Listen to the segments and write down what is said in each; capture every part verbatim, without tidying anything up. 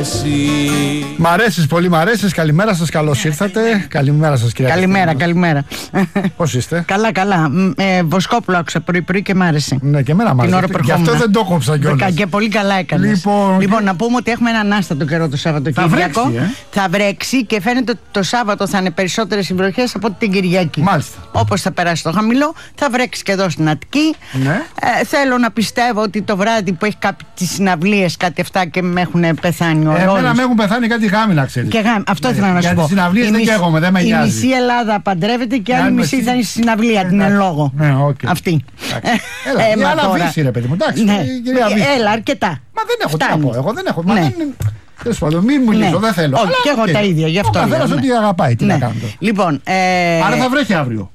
Μ' αρέσεις πολύ, μ' αρέσεις. Καλημέρα σας, καλώς ήρθατε. Καλημέρα σας, κυρία. Καλημέρα, καλημέρα. Πώς είστε? Καλά, καλά. Ε, Βοσκόπουλο άκουσα πρωί-πρωί και μ' άρεσε. Ναι, και εμένα μ' άρεσε. Γι' αυτό δεν το κόψα κιόλας. Και πολύ καλά έκανες. Λοιπόν, λοιπόν και... να πούμε ότι έχουμε έναν άστατο καιρό το Σαββατοκύριακο. Θα βρέξει, ε? Θα βρέξει και φαίνεται ότι το Σάββατο θα είναι περισσότερες οι βροχές από την Κυριακή. Μάλιστα. Όπως θα περάσει το χαμηλό, θα βρέξει και εδώ στην Αττική. Ναι. Ε, θέλω να πιστεύω ότι το βράδυ που έχει κάποιες συναυλίες, κάτι αυτά και με έχουν πεθάνει όλους. Εμένα με έχουν πεθάνει κάτι γάμινα, ξέρεις. Και γάμ... Αυτό ήθελα να σου για πω. τις συναυλίες δεν καίγομαι, δεν με η νοιάζει. Η μισή Ελλάδα παντρεύεται και η άλλη μισή μισή... θα είναι στη συναυλία, την εν λόγω. Ναι, okay. Αυτή. Έλα, ε, η άλλα βύση, ρε παιδί μου, εντάξει. Ναι. Κυρία Έλα, αρκετά. Μα δεν έχω τι να πω. Εγώ δεν έχω. Ναι. Μα δεν... Τέλος πάντων, μην μου λύσω, δεν θέλω. Όχι, και εγώ τα ίδια, γι' αυτό. Ο καθένας ό,τι αγαπάει, τι να κάνω. Λοιπόν. Άρα θα βρέχει αύριο.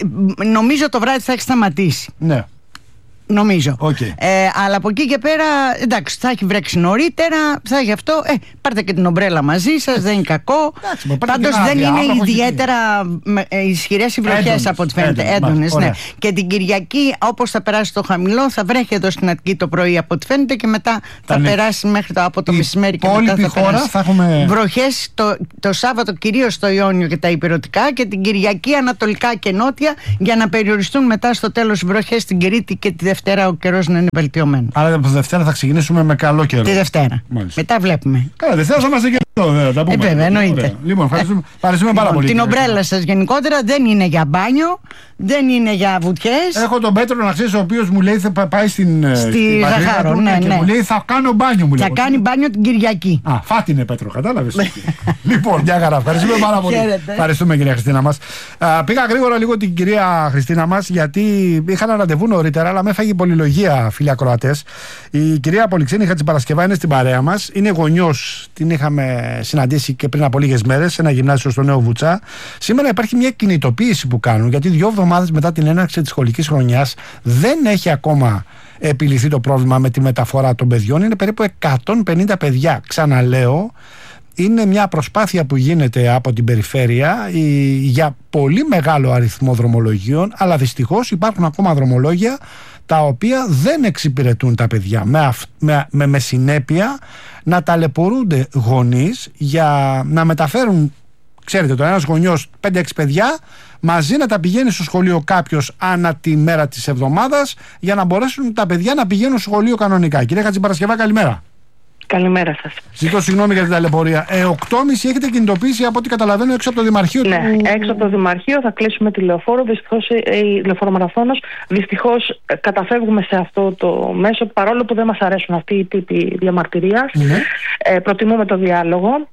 Νομίζω το βράδυ θα έχει σταματήσει. Ναι. Νομίζω. Okay. Ε, αλλά από εκεί και πέρα, εντάξει, θα έχει βρέξει νωρίτερα, θα έχει αυτό. Ε, πάρτε και την ομπρέλα μαζί σας, δεν είναι κακό. Πάντως δεν είναι ιδιαίτερα ισχυρές οι βροχές από ό,τι φαίνεται. Έντονες, ναι. Και την Κυριακή, όπως θα περάσει το χαμηλό, θα βρέχει εδώ στην Αττική το πρωί από ό,τι φαίνεται και μετά θα ναι. περάσει μέχρι το, από το μεσημέρι και μετά θα χώρα περάσει. Θα έχουμε... βροχές το, το Σάββατο κυρίως στο Ιόνιο και τα υπηρετικά και την Κυριακή ανατολικά και νότια για να περιοριστούν μετά στο τέλος οι βροχές στην Κρήτη και τη Δευτέρα ο καιρός να είναι βελτιωμένο. Άρα από τη Δευτέρα θα ξεκινήσουμε με καλό καιρό. Τη Δευτέρα. Μάλιστα. Μετά βλέπουμε. Καλά, Δευτέρα θα είμαστε και εδώ. Θα πούμε. Ε, βέβαια, εννοείται. Λοιπόν, ευχαριστούμε, ευχαριστούμε πάρα λοιπόν, πολύ. Την ομπρέλα σας γενικότερα δεν είναι για μπάνιο, δεν είναι για βουτιές. Έχω τον Πέτρο να ξέρεις, ο οποίος μου λέει θα πάει στην. Στη Ζαχάρο, ναι, ναι. Και μου λέει θα κάνω μπάνιο, μου λέει. Θα κάνει μπάνιο την Κυριακή. Α, φάτινε Πέτρο, κατάλαβες. Λοιπόν, μια χαρά. Ευχαριστούμε πάρα πολύ. Ευχαριστούμε, κυρία Χριστίνα μας. Πήγα γρήγορα λίγο την κυρία Χριστίνα μας, γιατί είχα ένα ραντεβού νωρίτερα, αλλά με έφαγε πολυλογία, φίλοι ακροατές. Η κυρία Πολυξένη Χατζηπαρασκευά είναι στην παρέα μας. Είναι γονιός, την είχαμε συναντήσει και πριν από λίγες μέρες σε ένα γυμνάσιο στο Νέο Βουτσά. Σήμερα υπάρχει μια κινητοποίηση που κάνουν, γιατί δύο εβδομάδες μετά την έναρξη της σχολικής χρονιάς δεν έχει ακόμα επιληθεί το πρόβλημα με τη μεταφορά των παιδιών. Είναι περίπου εκατόν πενήντα παιδιά. Ξαναλέω, είναι μια προσπάθεια που γίνεται από την περιφέρεια για πολύ μεγάλο αριθμό δρομολογίων, αλλά δυστυχώς υπάρχουν ακόμα δρομολόγια τα οποία δεν εξυπηρετούν τα παιδιά, με, με, με, με συνέπεια να ταλαιπωρούνται γονείς για να μεταφέρουν, ξέρετε, το ένας γονιός πέντε έξι παιδιά μαζί να τα πηγαίνει στο σχολείο κάποιος ανά τη μέρα της εβδομάδας για να μπορέσουν τα παιδιά να πηγαίνουν στο σχολείο κανονικά. Κυρία Χατζηπαρασκευά, καλημέρα. Καλημέρα σας. Ζητώ συγγνώμη για την ταλαιπωρία. Ε, οκτώ και μισή έχετε κινητοποίηση από ό,τι καταλαβαίνω έξω από το Δημαρχείο. Ναι, του... έξω από το Δημαρχείο θα κλείσουμε τη λεωφόρο. Δυστυχώς η λεωφορομαραθώνος. Δυστυχώς καταφεύγουμε σε αυτό το μέσο, παρόλο που δεν μας αρέσουν αυτοί οι τύποι διαμαρτυρίας. Ναι. Ε, προτιμούμε το διάλογο.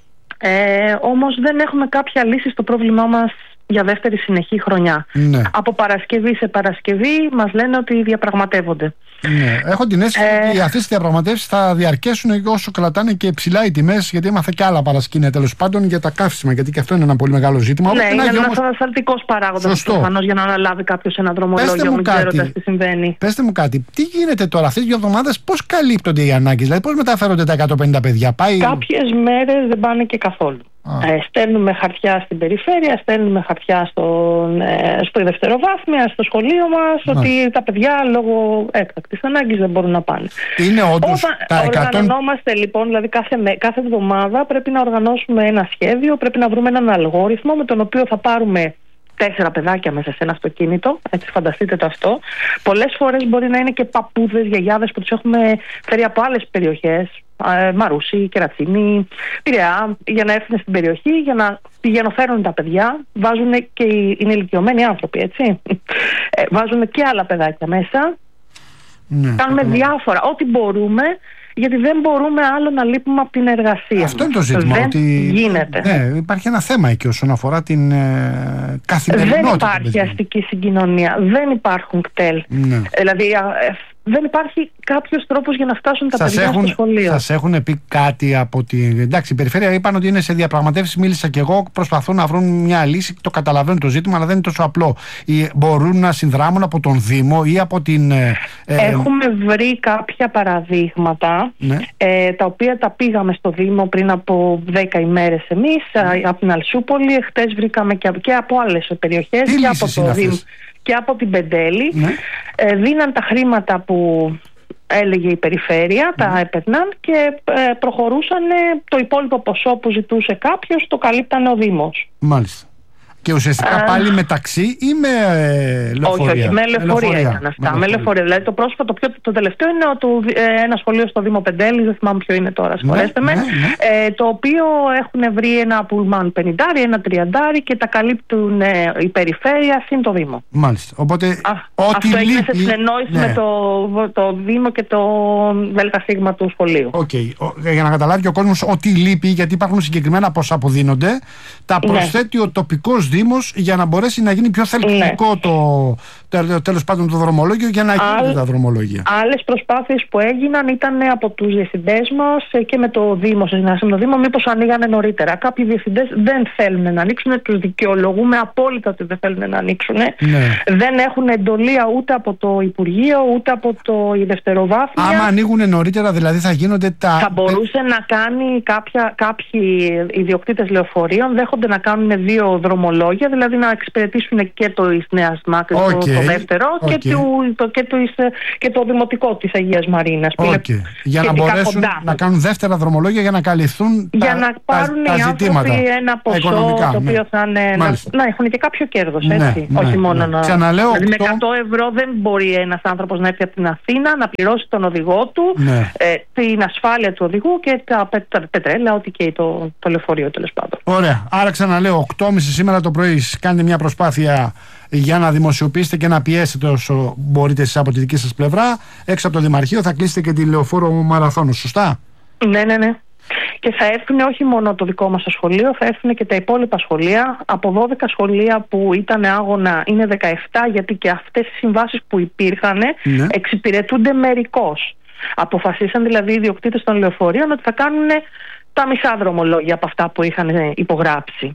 Ε, όμως δεν έχουμε κάποια λύση στο πρόβλημά μας για δεύτερη συνεχή χρονιά. Ναι. Από Παρασκευή σε Παρασκευή μας λένε ότι διαπραγματεύονται. Ναι. Έχω την αίσθηση ε... ότι αυτές οι διαπραγματεύσεις θα διαρκέσουν όσο κρατάνε και ψηλά οι τιμές, γιατί έμαθα και άλλα παρασκήνια τέλος πάντων για τα καύσιμα, γιατί και αυτό είναι ένα πολύ μεγάλο ζήτημα. Ναι, είναι ένας όμως... ανασταλτικός παράγοντας προφανώς για να αναλάβει κάποιος ένα δρομολόγιο, μην ξέροντας τι συμβαίνει. Πέστε μου κάτι, τι γίνεται τώρα αυτές τις δύο εβδομάδες, πώς καλύπτονται οι ανάγκες, δηλαδή πώς μεταφέρονται τα εκατόν πενήντα παιδιά? Πάει... Κάποιες μέρες δεν πάνε και καθόλου. Ε, στέλνουμε χαρτιά στην περιφέρεια, στέλνουμε χαρτιά στον, ε, στο δευτεροβάθμια, στο σχολείο μας, ότι τα παιδιά λόγω έκτακτης ανάγκης δεν μπορούν να πάνε. Είναι όντως Όταν τα εκατό... οργανωνόμαστε λοιπόν, δηλαδή κάθε, κάθε εβδομάδα πρέπει να οργανώσουμε ένα σχέδιο, πρέπει να βρούμε έναν αλγόριθμο με τον οποίο θα πάρουμε τέσσερα παιδάκια μέσα σε ένα αυτοκίνητο, έτσι φανταστείτε το αυτό. Πολλές φορές μπορεί να είναι και παππούδες, γιαγιάδες που τους έχουμε φέρει από άλλες περιοχές, Μαρούσι, Κερατσίνη, Πειραιά, για να έρθουν στην περιοχή, για να πηγαίνουν τα παιδιά. Βάζουν και οι, είναι ηλικιωμένοι άνθρωποι, έτσι. Ε, βάζουν και άλλα παιδάκια μέσα. Ναι, κάνουμε διάφορα, ό,τι μπορούμε, γιατί δεν μπορούμε άλλο να λείπουμε από την εργασία. Αυτό είναι το ζήτημα. Δεν ότι... γίνεται. Ναι, υπάρχει ένα θέμα εκεί όσον αφορά την ε, καθημερινότητα. Δεν υπάρχει αστική συγκοινωνία. Δεν υπάρχουν κτέλ. Ναι. Δηλαδή, ε, δεν υπάρχει κάποιος τρόπος για να φτάσουν τα σας παιδιά έχουν, στο σχολείο. Σας έχουν πει κάτι από την... Εντάξει, η περιφέρεια είπαν ότι είναι σε διαπραγματεύσεις, μίλησα και εγώ, προσπαθούν να βρουν μια λύση, το καταλαβαίνω το ζήτημα, αλλά δεν είναι τόσο απλό. Ή μπορούν να συνδράμουν από τον Δήμο ή από την... Ε, Έχουμε βρει κάποια παραδείγματα, ναι. ε, τα οποία τα πήγαμε στο Δήμο πριν από δέκα ημέρες εμείς, mm. από την Αλσούπολη, χτες βρήκαμε και, και από άλλες περιοχές. Τι και από το Δήμο και από την Πεντέλη. Ναι. Ε, δίναν τα χρήματα που έλεγε η περιφέρεια, mm. τα έπαιρναν και ε, προχωρούσαν, το υπόλοιπο ποσό που ζητούσε κάποιος το καλύπτανε ο Δήμος. Μάλιστα. Και ουσιαστικά Α, πάλι μεταξύ ή με ε, λεωφορεία? Όχι, όχι, με λεωφορεία ήταν αυτά. Με λεωφορεία. Δηλαδή το πρόσφατο, το, πιο, το τελευταίο είναι το, ε, ένα σχολείο στο Δήμο Πεντέλης, δεν θυμάμαι ποιο είναι τώρα, συγχωρέστε ναι, με, ναι, ναι. Ε, το οποίο έχουν βρει ένα πουλμάν πενηντάρι, ένα τριαντάρι και τα καλύπτουν ε, η περιφέρεια συν το Δήμο. Μάλιστα. Οπότε, Α, ό,τι αυτό έγινε σε συνεννόηση ναι. με το, το Δήμο και το ΔΣ του σχολείου. Okay. Για να καταλάβει και ο κόσμος ότι λείπει, γιατί υπάρχουν συγκεκριμένα ποσά που δίνονται, τα προσθέτει ναι. ο τοπικός Δήμος για να μπορέσει να γίνει πιο θελκτικό ναι. το τέλος πάντων το δρομολόγιο για να γίνονται τα δρομολόγια. Άλλες προσπάθειες που έγιναν ήταν από τους διευθυντές μας και με το Δήμο, σε συνεργασία με το Δήμο, μήπως ανοίγανε νωρίτερα. Κάποιοι διευθυντές δεν θέλουν να ανοίξουν, τους δικαιολογούμε απόλυτα ότι δεν θέλουν να ανοίξουν. Ναι. Δεν έχουν εντολή ούτε από το Υπουργείο ούτε από το η δευτεροβάθμια. Άμα ανοίγουν νωρίτερα, δηλαδή θα γίνονται τα. Θα μπορούσε να κάνει κάποια, κάποιοι ιδιοκτήτες λεωφορείων, δέχονται να κάνουν δύο δρομολόγια, δηλαδή να εξυπηρετήσουν και το εις Νέας Μάκρης, okay. το, το δεύτερο, okay. και, του, το, και, το, και το δημοτικό της Αγίας Μαρίνας. Okay. Για να μπορέσουν κοντά. να κάνουν δεύτερα δρομολόγια για να καλυφθούν για τα, να πάρουν τα, οι άνθρωποι ένα ποσό οικονομικά, το οποίο ναι. θα είναι να, να έχουν και κάποιο κέρδος, έτσι. Ναι, όχι ναι, μόνο ναι. να. Ξαναλέω, δηλαδή με εκατό ευρώ δεν μπορεί ένας άνθρωπος να έρθει από την Αθήνα να πληρώσει τον οδηγό του, ναι. ε, την ασφάλεια του οδηγού και τα, τα πετρέλαια, ό,τι και το, το λεωφορείο τέλος πάντων. Ωραία. Άρα ξαναλέω, οκτώ και μισή σήμερα το πρωί κάνετε μια προσπάθεια για να δημοσιοποιήσετε και να πιέσετε όσο μπορείτε εσείς από τη δική σας πλευρά. Έξω από το Δημαρχείο θα κλείσετε και τη Λεωφόρο Μαραθώνου, σωστά? Ναι, ναι, ναι. Και θα έρθουν όχι μόνο το δικό μας το σχολείο, θα έρθουν και τα υπόλοιπα σχολεία. Από δώδεκα σχολεία που ήταν άγωνα είναι δεκαεπτά, γιατί και αυτές οι συμβάσεις που υπήρχαν ναι. εξυπηρετούνται μερικώς. Αποφασίσαν δηλαδή οι ιδιοκτήτες των λεωφορείων ότι θα κάνουν τα μισά δρομολόγια από αυτά που είχαν υπογράψει.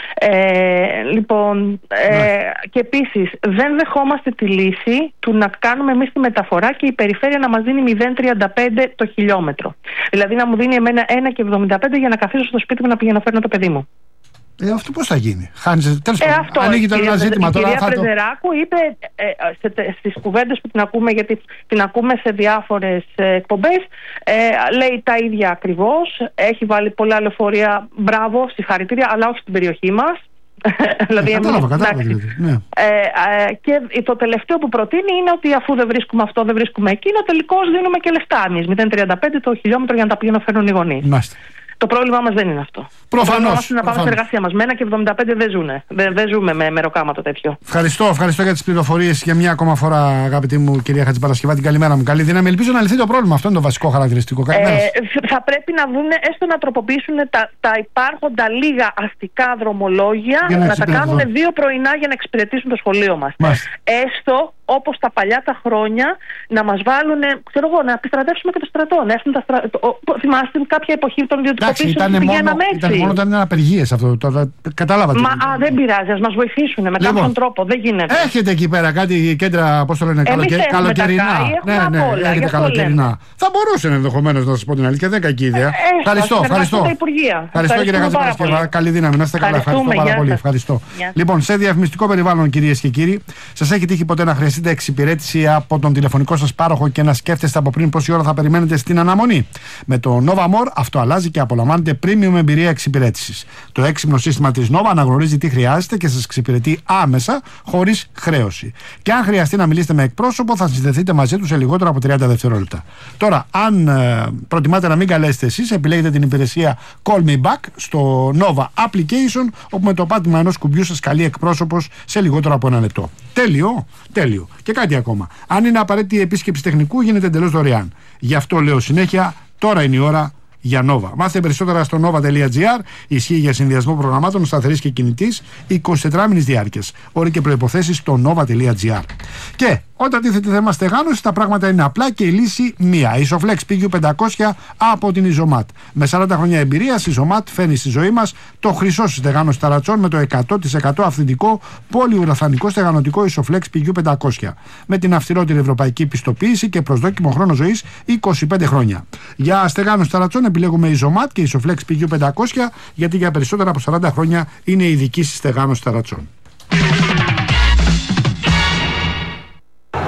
Ε, λοιπόν, ε, ναι. και επίσης δεν δεχόμαστε τη λύση του να κάνουμε εμείς τη μεταφορά και η περιφέρεια να μας δίνει μηδέν κόμμα τριάντα πέντε το χιλιόμετρο. Δηλαδή να μου δίνει εμένα ένα κόμμα εβδομήντα πέντε για να καθίσω στο σπίτι μου να πηγαίνω να φέρνω το παιδί μου. Ε, αυτό πώς θα γίνει? Χάνεις, τέλος ε, αυτό, ανοίγει το ένα ζήτημα. Η τώρα κυρία θα Πρεζεράκου το... είπε ε, σε, στις κουβέντες που την ακούμε, γιατί την ακούμε σε διάφορες ε, εκπομπές, ε, λέει τα ίδια ακριβώς. Έχει βάλει πολλά λεωφορεία, μπράβο, συγχαρητήρια, αλλά όχι στην περιοχή μας. δηλαδή, ε, κατάλαβα, κατάλαβα, δηλαδή, ναι. ε, ε, και το τελευταίο που προτείνει είναι ότι αφού δεν βρίσκουμε αυτό, δεν βρίσκουμε εκείνο, τελικώς δίνουμε και λεφτά εμείς. μηδέν κόμμα τριάντα πέντε το χιλιόμετρο για να τα πηγαίνουν να φέρουν οι γονείς. Μάλιστα. Το πρόβλημά μας δεν είναι αυτό. Προφανώς. Να πάμε στην εργασία μας. Με ένα και εβδομήντα πέντε δεν ζουνε. Δεν, δεν ζούμε με μεροκάματο τέτοιο. Ευχαριστώ, ευχαριστώ για τις πληροφορίες για μια ακόμα φορά, αγαπητή μου κυρία Χατζηπαρασκευάτη. Καλημέρα μου. Καλή δύναμη. Ελπίζω να λυθεί το πρόβλημα. Αυτό είναι το βασικό χαρακτηριστικό. Καλημέρα. Ε, θα πρέπει να δουν, έστω να τροποποιήσουν τα, τα υπάρχοντα λίγα αστικά δρομολόγια, να, να τα κάνουν δύο πρωινά για να εξυπηρετήσουν το σχολείο μας. Μάλιστα. Έστω όπως τα παλιά τα χρόνια να μας βάλουν, ξέρω εγώ, να επιστρατεύσουμε και το στρατό. Να έρθουν τα στρα... Θυμάστε κάποια εποχή των ιδιωτικοποιήσεων που πηγαίναμε έτσι. Ήταν μόνο όταν ήταν απεργίες αυτό. Τώρα, κατάλαβα. Μα α, δεν πειράζει, ας μας βοηθήσουν με λοιπόν, κάποιον τρόπο. Δεν γίνεται. Έχετε εκεί πέρα κάτι κέντρα, πώς το λένε, καλοκαι... καλοκαιρινά. Ναι, ναι, όλα, έχετε καλοκαιρινά. Θα μπορούσε ενδεχομένως να σας πω την αλήθεια, δεν είναι κακή ιδέα. Ευχαριστώ, ευχαριστώ. Ευχαριστώ κύριε Χατζηπαρασκευά. Καλή δύναμη, να είστε καλά. Ευχαριστώ πάρα πολύ. Ευχαριστώ. Λοιπόν, σε διαφημιστικό περιβάλλον, κυρίες και κύριοι, σας έχει τύχει ποτέ να χρειαστείτε εξυπηρέτηση από τον τηλεφωνικό σας πάροχο και να σκέφτεστε από πριν πόση ώρα θα περιμένετε στην αναμονή? Με το Nova More αυτό αλλάζει και απολαμβάνετε premium εμπειρία εξυπηρέτησης. Το έξυπνο σύστημα της Nova αναγνωρίζει τι χρειάζεται και σας εξυπηρετεί άμεσα, χωρίς χρέωση. Και αν χρειαστεί να μιλήσετε με εκπρόσωπο, θα συνδεθείτε μαζί του σε λιγότερο από τριάντα δευτερόλεπτα. Τώρα, αν ε, προτιμάτε να μην καλέσετε εσείς, επιλέγετε την υπηρεσία Call Me Back στο Nova Application, όπου με το πάτημα ενός κουμπιού σας καλεί εκπρόσωπος σε λιγότερο από ένα λεπτό. Τέλειο, τέλειο. Και κάτι ακόμα. Αν είναι απαραίτητη η επίσκεψη τεχνικού, γίνεται εντελώς δωρεάν. Γι' αυτό λέω συνέχεια, τώρα είναι η ώρα για Nova. Μάθετε περισσότερα στο nova τελεία gr. Ισχύει για συνδυασμό προγραμμάτων σταθερής και κινητής εικοσιτετράμινης διάρκειας. Όροι και προϋποθέσεις στο nova τελεία gr. Και όταν τίθεται θέμα στεγάνωση, τα πράγματα είναι απλά και η λύση μία. Isoflex πι γιου πεντακόσια από την Isomat. Με σαράντα χρόνια εμπειρίας, η Isomat φέρνει στη ζωή μας το χρυσό στη στεγάνωση ταρατσών με το εκατό τοις εκατό αυθεντικό πολυουραθανικό στεγανωτικό Isoflex πι γιου πεντακόσια. Με την αυστηρότερη ευρωπαϊκή πιστοποίηση και προσδόκιμο χρόνο ζωής είκοσι πέντε χρόνια. Για στεγάνωση ταρατσών επιλέγουμε Isomat και Isoflex πι γιου πεντακόσια, γιατί για περισσότερα από σαράντα χρόνια είναι ειδική στη στεγάνωση ταρατσών.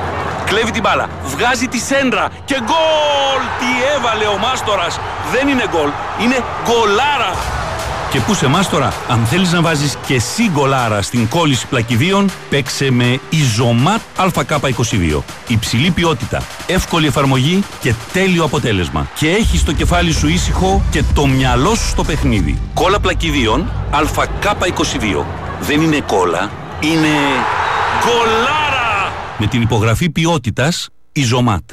Κλέβει την μπάλα, βγάζει τη σέντρα και γκολ! Τι έβαλε ο Μάστορας! Δεν είναι γκολ, είναι γκολάρα! Και πού σε Μάστορα, αν θέλεις να βάζεις και εσύ γκολάρα στην κόλληση πλακιδίων, παίξε με Ιζωμάτ Α Κ είκοσι δύο. Υψηλή ποιότητα, εύκολη εφαρμογή και τέλειο αποτέλεσμα. Και έχεις το κεφάλι σου ήσυχο και το μυαλό σου στο παιχνίδι. Κόλλα πλακιδίων Α Κ είκοσι δύο. Δεν είναι κόλλα, είναι γκολάρα! Με την υπογραφή ποιότητας Ιζωμάτ.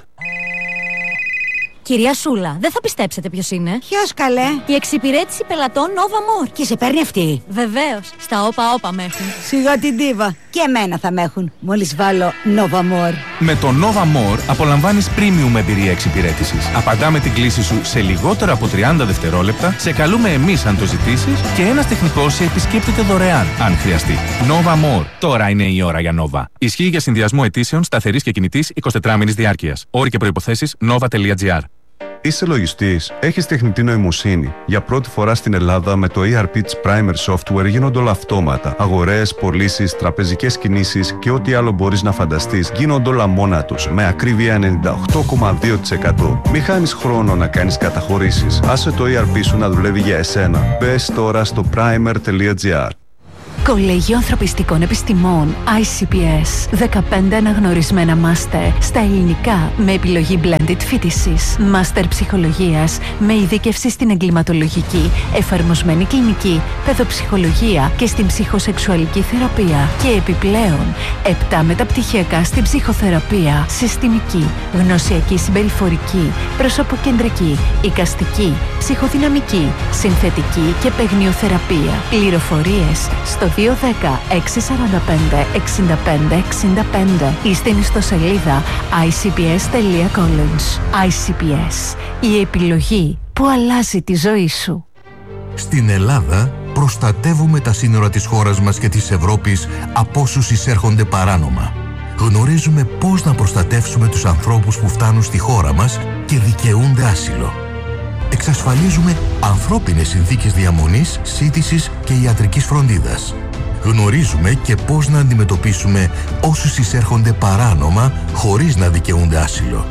Κυρία Σούλα, δεν θα πιστέψετε ποιος είναι. Ποιος καλέ? Η εξυπηρέτηση πελατών Nova More. Και σε παίρνει αυτή? Βεβαίως, στα όπα όπα με έχουν. Σιγά την ντίβα. Και εμένα θα με έχουν, μόλις βάλω Nova More. Με το Nova More απολαμβάνεις premium εμπειρία εξυπηρέτησης. Απαντάμε την κλήση σου σε λιγότερα από τριάντα δευτερόλεπτα, σε καλούμε εμείς αν το ζητήσεις και ένας τεχνικός σε επισκέπτεται δωρεάν, αν χρειαστεί. Nova More. Τώρα είναι η ώρα για Nova. Ισχύει για συνδυασμό αιτήσεων σταθερής και κινητής εικοσιτετράμινης διάρκειας. Όροι και προϋποθέσεις nova τελεία gr. Είσαι λογιστής, έχεις τεχνητή νοημοσύνη. Για πρώτη φορά στην Ελλάδα με το ι αρ πι της Primer Software γίνονται όλα αυτόματα. Αγορές, πωλήσεις, τραπεζικές κινήσεις και ό,τι άλλο μπορείς να φανταστείς γίνονται όλα μόνα τους, με ακρίβεια ενενήντα οκτώ κόμμα δύο τοις εκατό. Μη χάνεις χρόνο να κάνεις καταχωρήσεις. Άσε το ι αρ πι σου να δουλεύει για εσένα. Μπες τώρα στο primer τελεία gr. Κολέγιο Ανθρωπιστικών Επιστημών άι σι πι ες. δεκαπέντε αναγνωρισμένα μάστερ στα ελληνικά με επιλογή blended φοιτησης. Μάστερ ψυχολογίας με ειδίκευση στην εγκληματολογική, εφαρμοσμένη κλινική, παιδοψυχολογία και στην ψυχοσεξουαλική θεραπεία. Και επιπλέον, επτά μεταπτυχιακά στην ψυχοθεραπεία, συστημική, γνωσιακή συμπεριφορική, προσωποκεντρική, εικαστική, ψυχοδυναμική, συνθετική και παιγνιοθεραπεία. Πληροφορίες στο δύο ένα μηδέν έξι τέσσερα πέντε έξι πέντε έξι πέντε ή στην ιστοσελίδα άι σι πι ες τελεία college. άι σι πι ες, η επιλογή που αλλάζει τη ζωή σου. Στην Ελλάδα προστατεύουμε τα σύνορα της χώρας μας και της Ευρώπης από όσους εισέρχονται παράνομα. Γνωρίζουμε πώς να προστατεύσουμε τους ανθρώπους που φτάνουν στη χώρα μας και δικαιούνται άσυλο. Εξασφαλίζουμε ανθρώπινες συνθήκες διαμονής, σύντησης και ιατρικής φροντίδας. Γνωρίζουμε και πώς να αντιμετωπίσουμε όσους εισέρχονται παράνομα χωρίς να δικαιούνται άσυλο.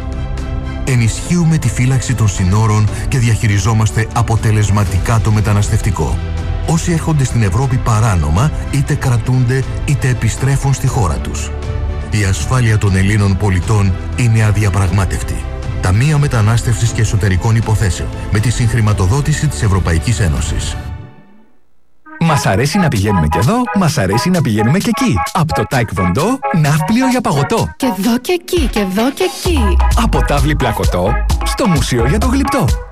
Ενισχύουμε τη φύλαξη των συνόρων και διαχειριζόμαστε αποτελεσματικά το μεταναστευτικό. Όσοι έρχονται στην Ευρώπη παράνομα είτε κρατούνται είτε επιστρέφουν στη χώρα τους. Η ασφάλεια των Ελλήνων πολιτών είναι αδιαπραγμάτευτη. Ταμεία Μετανάστευσης και Εσωτερικών Υποθέσεων με τη συγχρηματοδότηση της Ευρωπαϊκής Ένωσης. Μας αρέσει να πηγαίνουμε και εδώ, μας αρέσει να πηγαίνουμε και εκεί. Από το Taekwondo, ναύπλιο για παγωτό. Και εδώ και εκεί, και εδώ και εκεί. Από τάβλη πλακωτό, στο μουσείο για το γλυπτό.